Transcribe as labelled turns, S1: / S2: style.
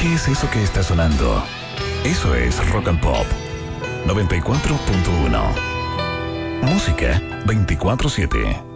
S1: ¿Qué es eso que está sonando? Eso es Rock and Pop 94.1. Música 24/7.